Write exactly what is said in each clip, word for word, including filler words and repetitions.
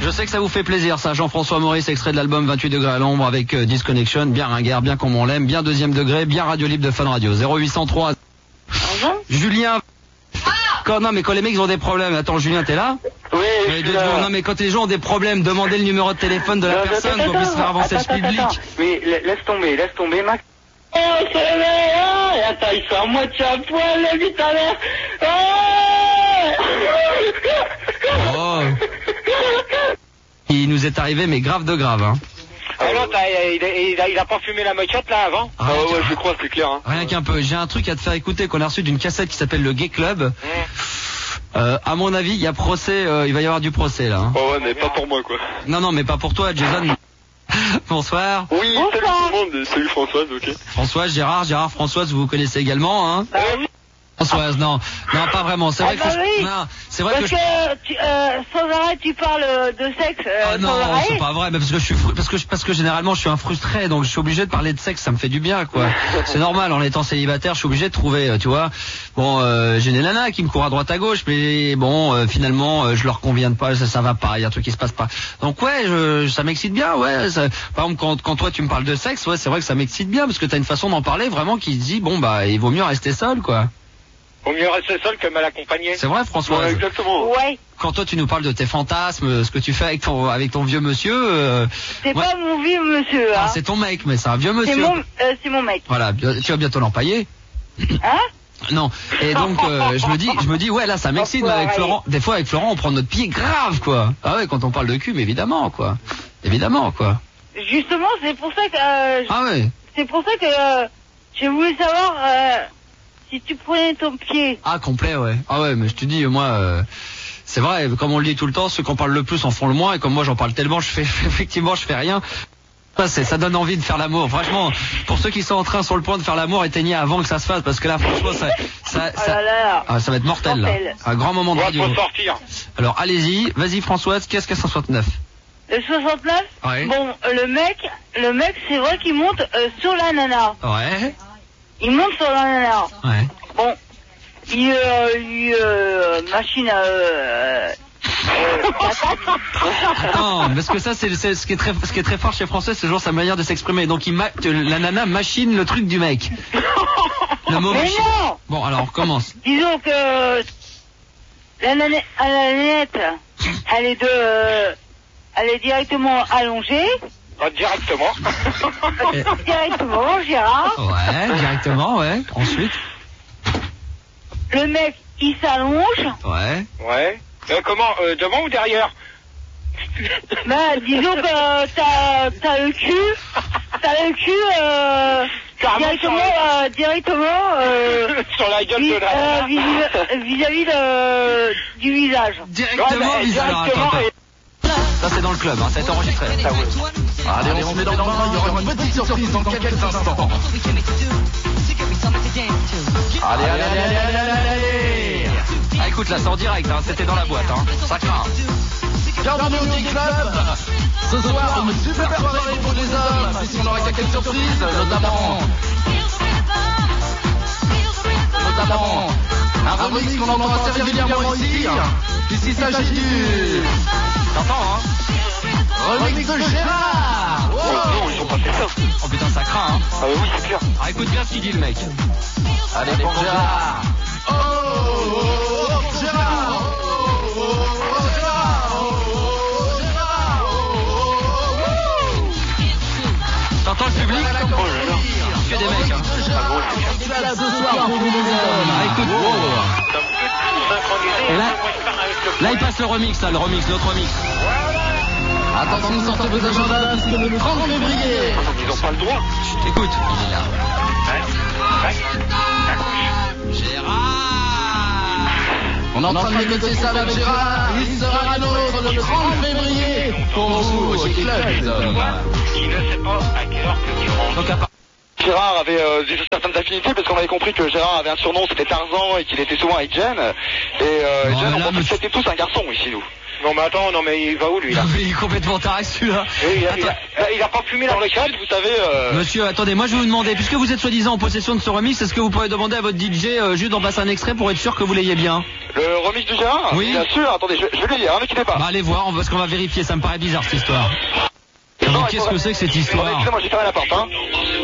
Je sais que ça vous fait plaisir, ça. Jean-François Maurice, extrait de l'album vingt-huit degrés à l'ombre avec euh, Disconnection, bien ringard, bien comme on l'aime, bien deuxième degré, bien radio libre de Fun Radio. zéro huit cent trois. Julien. Quand, non mais quand les mecs ont des problèmes, attends Julien, t'es là? Oui, je mais suis de, là. Non mais quand les gens ont des problèmes, demandez le numéro de téléphone de la Non, personne attends, pour puisse attends, faire avancer attends, le public. attends. Mais la- laisse tomber, laisse tomber, Max. Oh, c'est le meilleur. Attends, ils sont à moitié à poil, le vite à l'air. Oh. Il nous est arrivé mais grave de grave, hein. Ah non, t'as- il, a, il, a, il a pas fumé la moquette là avant? Ah ouais, ouais, je crois, c'est clair. Hein. Rien qu'un peu. J'ai un truc à te faire écouter qu'on a reçu d'une cassette qui s'appelle le Gay Club. Euh, à mon avis, il y a procès, euh, il va y avoir du procès là. Hein. Oh ouais, mais pas pour moi, quoi. Non, non, mais pas pour toi, Jason. Bonsoir. Oui, salut tout le monde. Salut Françoise, ok. Françoise, Gérard, Gérard, Françoise, vous vous connaissez également, hein? Bah oui. Françoise, non, non, pas vraiment. C'est vrai Ah que, bah je- oui. non, c'est vrai Parce que, que, je- tu, euh, sans arrêt tu parles de sexe. Euh, Ah sans non, arrêt. c'est pas vrai, mais parce que je suis fru- parce que je- parce que généralement je suis un frustré, donc je suis obligé de parler de sexe, ça me fait du bien, quoi. C'est normal, en étant célibataire, je suis obligé de trouver, euh, tu vois. Bon, euh, j'ai des nanas qui me courent à droite à gauche, mais bon, euh, finalement, euh, je leur conviens pas, ça, ça va pas, il y a un truc qui se passe pas. Donc ouais, je, ça m'excite bien, ouais. Ça, par exemple, quand, quand toi tu me parles de sexe, ouais, c'est vrai que ça m'excite bien, parce que t'as une façon d'en parler vraiment qui se dit, bon bah, il vaut mieux rester seul, quoi. Vaut mieux rester seul que mal accompagné. C'est vrai, François. Ouais, exactement. Ouais. Quand toi tu nous parles de tes fantasmes, ce que tu fais avec ton avec ton vieux monsieur, euh, C'est ouais. pas mon vieux monsieur, hein. Ah, c'est ton mec, mais c'est un vieux C'est monsieur. mon, euh, c'est mon mec. Voilà, bi- tu vas bientôt l'empailler. Hein? Non. Et donc euh, je me dis, je me dis ouais là ça m'excite mais avec Florent. Des fois avec Florent on prend notre pied grave quoi. Ah ouais quand on parle de cul, mais évidemment quoi. Évidemment quoi. Justement, c'est pour ça que, euh, Ah ouais. c'est pour ça que, euh, j'ai voulu savoir, euh, si tu prenais ton pied. Ah complet ouais. Ah ouais mais je te dis moi. Euh... C'est vrai, comme on le dit tout le temps, ceux qui en parlent le plus en font le moins, et comme moi j'en parle tellement, je fais effectivement je fais rien. Ça, c'est, ça donne envie de faire l'amour. Franchement, pour ceux qui sont en train sur le point de faire l'amour, éteignez avant que ça se fasse, parce que là, franchement, ça, ça, Oh ça, là là. ah, ça va être mortel, là. Mortel. Un grand moment de Ouais, radio. faut sortir. Alors, allez-y, vas-y Françoise, qu'est-ce qu'à cent soixante-neuf? Le soixante-neuf? Ouais. Bon, le mec, le mec, c'est vrai qu'il monte euh, sur la nana. Ouais. Il monte sur la nana. Ouais. Bon, il, euh, il euh, machine à... Euh, euh, patate. Non, parce que ça, c'est, c'est ce qui est très, ce qui est très fort chez François, c'est toujours sa manière de s'exprimer. Donc, il ma, la nana machine le truc du mec. Le mot Mais machine. non! Bon, alors, on recommence. Disons que la nanette, à la nanette, elle est de, euh, elle est directement allongée. Ah, directement. Et- Directement, Gérard. Ouais, directement, ouais. Ensuite. Le mec, il s'allonge. Ouais. Ouais. Euh, comment euh, devant ou derrière? Ben, disons que euh, t'as, t'as le cul, t'as le cul, euh, Carrément directement, sur la- euh, directement, euh, Sur la gueule vis- de la... euh, vis- vis-à-vis de, du visage. Directement, Ouais, bah, vis- alors, attends, directement, attends. Ça, c'est dans le club, hein. Ça a été enregistré. Ça, ouais. Allez, on se met dans le bain, il y aura une petite surprise dans quelques instants. Allez, allez, allez, allez, allez, allez, allez. Ah, écoute, là, c'est en direct, hein. C'était dans la boîte, hein. Ça craint. Bienvenue au Gay Club. Ce soir, une super soirée pour les hommes, puisqu'on aura quelques surprises, notamment... Notamment... Un remix qu'on entend assez régulièrement ici, puisqu'il s'agit du... T'entends, hein? Remix de Gérard. Oh, non, ils ont pas fait ça. Oh putain, ça craint, hein. Ah oui, c'est clair. Ah, écoute bien ce qu'il dit, le mec. Allez, pour Gérard. Oh, oh, oh, Gérard. Oh, oh, oh, Gérard. Oh, oh, Gérard. Oh, oh, T'entends le public? Oh là là. Que des mecs, hein. Tu es là ce soir pour vous les hommes. Ah, écoute. Et là, là, il passe le remix, là, le remix, l'autre remix. Attention, sortez vos agendas, puisque le trente février. Ils ont pas le droit. Chut, écoute. Il est là. Gérard. On est en train de négocier ça avec Gérard. Il sera la nôtre le trente février pour vous au Gay Club, les hommes. Il ne sait pas à quelle heure que tu rentres. Donc, à part... Gérard avait euh, certaines affinités parce qu'on avait compris que Gérard avait un surnom, c'était Tarzan et qu'il était souvent avec Jen. Et euh, Non, Jen, mais on là, pensait que monsieur- c'était tous un garçon ici, nous. Non mais attends, non mais il va où lui là? Il est complètement taré celui-là. il, a, il, a, il a pas fumé dans le chat, vous savez. Euh... Monsieur, attendez, moi je vais vous demander, puisque vous êtes soi-disant en possession de ce remix, est-ce que vous pourriez demander à votre D J euh, juste d'en passer un extrait pour être sûr que vous l'ayez bien? Le remix de Gérard? Oui. Bien sûr, attendez, je, je vais lui dire, hein, ne quittez pas. Bah allez voir, parce qu'on va vérifier, ça me paraît bizarre cette histoire. Non, qu'est-ce que c'est que cette histoire? Excusez-moi, j'ai fermé la porte, hein.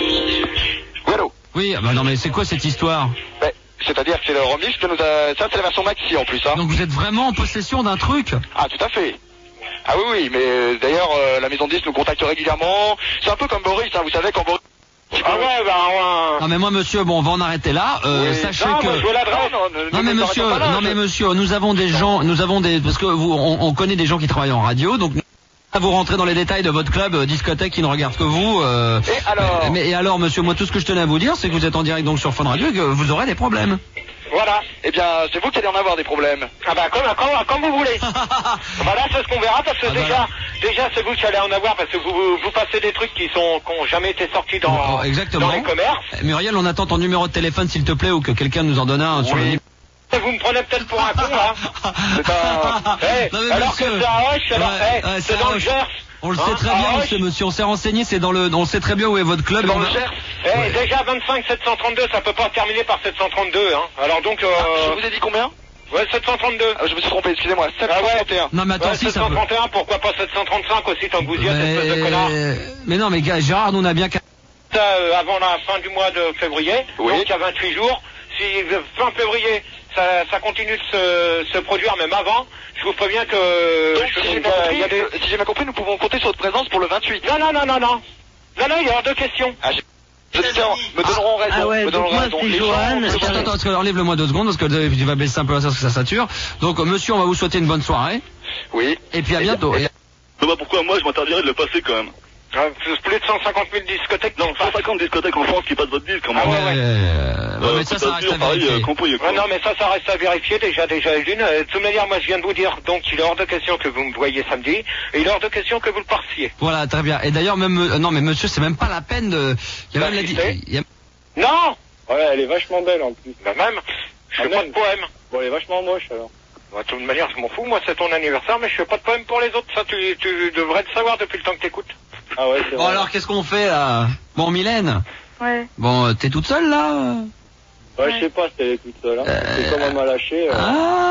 Oui, allô? Oui, bah non mais c'est quoi cette histoire? Ouais, c'est-à-dire que c'est le remix que nous a... Ça c'est la version maxi en plus, hein. Donc vous êtes vraiment en possession d'un truc? Ah, tout à fait. Ah oui, oui, mais euh, d'ailleurs, euh, la maison de disques nous contacte régulièrement. C'est un peu comme Boris, hein, vous savez, quand Boris... Ah ouais, bah ouais. Non mais moi monsieur, bon on va en arrêter là. Euh, Oui. sachez Non, que... moi, je veux l'adresse. Non, non, Non mais ne- ne monsieur, t'arrêtons pas là, non je- mais monsieur, nous avons des gens, nous avons des, parce que vous, on, on connaît des gens qui travaillent en radio, donc vous rentrez dans les détails de votre club euh, discothèque qui ne regarde que vous. Euh, Et alors mais et alors monsieur, moi tout ce que je tenais à vous dire, c'est que vous êtes en direct donc sur Fun Radio et que vous aurez des problèmes. Voilà. Eh bien, c'est vous qui allez en avoir des problèmes. Ah bah comme, comme, comme vous voulez. Voilà, c'est ce qu'on verra parce que Ah bah déjà, là. déjà c'est vous qui allez en avoir parce que vous, vous, vous passez des trucs qui sont, qui ont jamais été sortis dans, Oh, exactement. dans les commerces. Euh, Muriel, on attend ton numéro de téléphone s'il te plaît ou que quelqu'un nous en donne un sur Oui. le. Vous me prenez peut-être pour un con là. C'est un... Eh, Non, mais alors monsieur. que c'est à Hoche, alors Ouais, eh, ouais, c'est c'est dans à le Hoche. Gers. On le Hein, sait très à bien, Hoche. monsieur, monsieur. On s'est renseigné, c'est dans le, on sait très bien où est votre club. Dans On le va- Gers. Eh, Ouais. déjà vingt-cinq sept cent trente-deux, ça peut pas terminer par sept cent trente-deux, hein. Alors donc, euh... Je vous ai dit combien? ouais, sept cent trente-deux. Ah, je me suis trompé, excusez-moi, sept cent trente et un. Non mais attends, Ouais, si ça sept cent peut. trente et un, pourquoi pas sept cent trente-cinq aussi, tant que vous y êtes, espèce de connard. Mais... mais non mais gars, Gérard, nous on a bien. qu'à- Ça, euh, avant la fin du mois de février, Oui. donc il y a vingt-huit jours. Si euh, fin février, ça, ça continue de se, se produire, même avant, je vous préviens que... Donc, je- si j'ai il y bien a- compris, il y a des... euh, si j'ai bien compris, nous pouvons compter sur votre présence pour le vingt-huit. Non, non, non, non, non. Non, non, il y a hors de question. Ah, j'ai- les auditeurs me donneront raison. Ah ouais, me donneront donc moi, raison. c'est Les gens- Johan. se Attends, sont- attends, parce que enlève-le moi deux secondes parce que tu vas baisser un peu la parce que ça sature. Donc euh, monsieur, on va vous souhaiter une bonne soirée Oui. et puis à bientôt. Et- Bah pourquoi moi je m'interdirais de le passer quand même? Euh, plus de cent cinquante mille discothèques. Non, cent cinquante discothèques en France qui passent votre disque quand même. Ah ouais, ouais. Euh, ouais, Euh, mais ça, Côte ça reste d'Azur, à pareil, vérifier. euh, compris, quoi. Ouais, non, mais ça, ça reste à vérifier déjà, déjà d'une. Euh, De toute manière, moi, je viens de vous dire, donc, il est hors de question que vous me voyiez samedi, et il est hors de question que vous le partiez. Voilà, très bien. Et d'ailleurs même, euh, non mais monsieur, c'est même pas la peine de. Il y a même la di- D'assister. il y a- Non! Ouais, elle est vachement belle en plus. Bah même, je fais Ah, pas même. de poème. Bon, elle est vachement moche alors. Bah, de toute manière, je m'en fous, moi, c'est ton anniversaire, mais je fais pas de poème pour les autres. Ça, tu, tu devrais le savoir depuis le temps que t'écoutes. Ah ouais, c'est Bon vrai. alors qu'est-ce qu'on fait là? Bon Mylène, Ouais. bon euh, t'es toute seule là? Ouais, je sais pas si elle est toute seule. Hein. Euh, C'est comme elle m'a lâché. euh.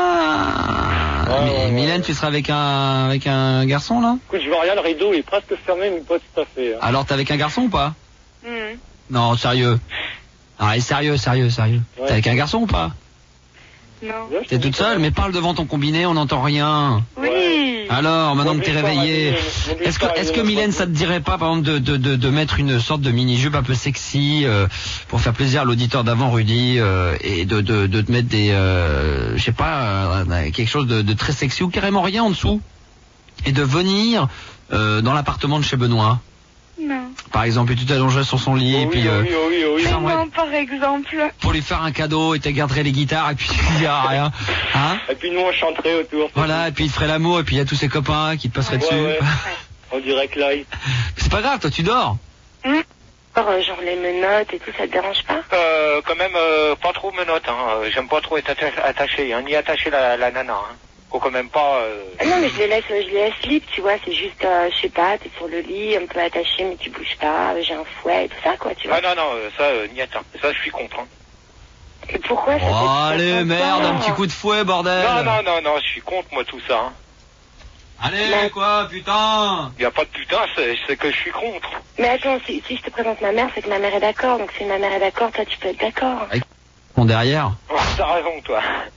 Ah. Ouais, Mais ouais, Mylène, ouais. tu seras avec un avec un garçon là? Écoute, je vois rien, le rideau il est presque fermé, mais pas tout à fait. Hein. Alors t'es avec un garçon ou pas? Mhm. Non, sérieux. Ah, sérieux, sérieux, sérieux. Ouais. T'es avec un garçon ou pas? Non. Ouais, je T'es te toute dis seule, pas. mais parle devant ton combiné, on n'entend rien. Oui. Alors, maintenant que M'oblige t'es pas à réveillé, réveiller, m'oblige est-ce que, pas à est-ce que réveiller, Mylène, ça te dirait pas, par exemple, de, de, de, de mettre une sorte de mini-jupe un peu sexy, euh, pour faire plaisir à l'auditeur d'avant, Rudy, euh, et de, de, de te mettre des, euh, je sais pas, euh, quelque chose de, de très sexy ou carrément rien en dessous, et de venir euh, dans l'appartement de chez Benoît, Non. par exemple, et tu t'allongerais sur son lit, Oh et oui, puis oh euh, oui, oh oui, oh oui. ça Mais aimerait- non, par exemple. pour lui faire un cadeau, et tu garderais les guitares, et puis il n'y a rien, hein? Et puis nous on chanterait autour. Voilà, et puis il te ferait l'amour, et puis il y a tous ses copains qui te passeraient Ouais, dessus. ouais. On dirait que là, il- C'est pas grave, toi tu dors. Alors, euh, genre les menottes et tout, ça te dérange pas? Euh, quand même, euh, pas trop menottes, hein. Euh, J'aime pas trop être atta- attaché, hein, ni attacher la, la nana, hein. Faut quand même pas, euh... Ah non, mais je les laisse, je les laisse libres, tu vois, c'est juste, euh, je sais pas, t'es sur le lit, un peu attaché, mais tu bouges pas, j'ai un fouet et tout ça, quoi, tu vois. Ah non, non, euh, ça, euh, niet, hein. Ça, je suis contre, hein. Et pourquoi ça Oh, te fait allez, pas merde, peur un petit coup de fouet, bordel. Non, non, non, non, je suis contre, moi, tout ça, hein. Allez, quoi, putain. Y a pas de putain, c'est c'est que je suis contre. Mais attends, si, si je te présente ma mère, c'est que ma mère est d'accord, donc si ma mère est d'accord, toi tu peux être d'accord. Bon, derrière. Oh, t'as raison, toi.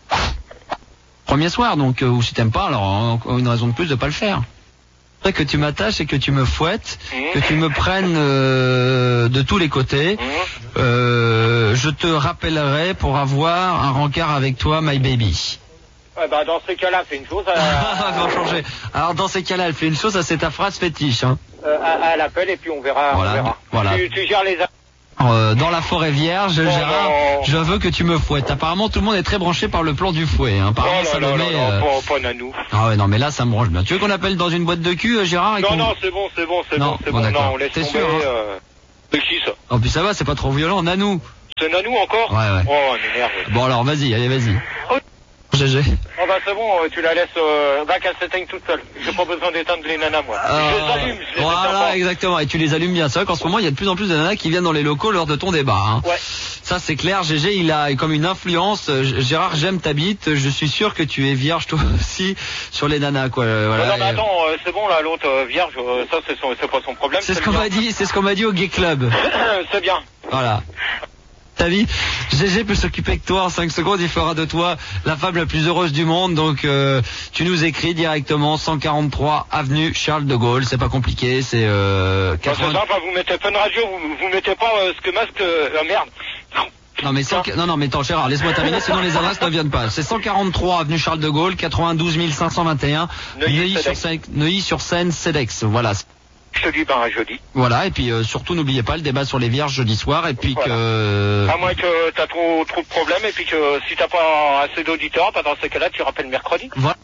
Premier soir, donc, euh, ou si t'aimes pas, alors encore une raison de plus de pas le faire. C'est que tu m'attaches et que tu me fouettes, Mmh. que tu me prennes euh, de tous les côtés. Mmh. Euh, je te rappellerai pour avoir un rencard avec toi, my baby. Ouais, bah, dans ces cas-là, fais une chose, Ah, à, va changer. Alors dans ces cas-là, elle fait une chose, ça c'est ta phrase fétiche. Hein. euh, à, à l'appel, et puis on verra, Voilà, on verra. voilà. Tu, tu gères les... Euh, dans la forêt vierge, Oh, Gérard, non. je veux que tu me fouettes. Apparemment, tout le monde est très branché par le plan du fouet. Hein. Oh Apparemment, là là Salomé. là là, euh, pas, pas nanou. Ah ouais, non, mais là, ça me branche bien. Tu veux qu'on appelle dans une boîte de cul, euh, Gérard et Non, qu'on- non, c'est bon, c'est bon, c'est Non, bon, c'est bon, bon, d'accord. non, on laisse T'es tomber, sûr, hein euh... C'est qui, ça? Oh, puis ça va, c'est pas trop violent, Nanou. C'est nanou encore? Ouais, ouais. Oh, on énerve. Bon, alors, vas-y, allez, vas-y. Oh. G G. Oh bah c'est bon, euh, tu la laisses, euh, bah qu'elle s'éteigne toute seule. J'ai pas besoin d'éteindre les nanas, moi. Euh, je les allume, je les éteins Voilà, pas. exactement. Et tu les allumes bien. C'est vrai qu'en ce moment, il y a de plus en plus de nanas qui viennent dans les locaux lors de ton débat. Hein. Ouais. Ça, c'est clair. G G, il a comme une influence. Euh, Gérard, j'aime ta bite. Je suis sûr que tu es vierge toi aussi sur les nanas, quoi. Euh, voilà. non, non, mais Et, attends, euh, c'est bon, là, l'autre euh, vierge, euh, ça, c'est, son, c'est pas son problème. C'est ce le qu'on mien. m'a dit. C'est ce qu'on m'a dit au Gay Club. C'est bien. Voilà. Ta vie, G G peut s'occuper de toi en cinq secondes, il fera de toi la femme la plus heureuse du monde. Donc euh, tu nous écris directement cent quarante-trois avenue Charles de Gaulle, c'est pas compliqué, c'est euh, Bah, quatre-vingts... c'est simple, vous mettez Fun Radio, vous, vous mettez pas euh, ce que masque, euh, ah, merde. Non mais cent... non non mais attends Gérard, laisse-moi terminer, sinon les adresses ne viennent pas. C'est cent quarante-trois avenue Charles de Gaulle, quatre-vingt-douze mille cinq cent vingt et un, Neuilly-sur-Seine, Neuilly-sur-Seine, Cedex. Voilà. Je te dis, ben, jeudi. Voilà, et puis euh, surtout n'oubliez pas le débat sur les vierges jeudi soir, et puis Voilà. que... À moins que t'as trop, trop de problèmes, et puis que si t'as pas assez d'auditeurs, bah, dans ces cas-là, tu rappelles mercredi. Voilà.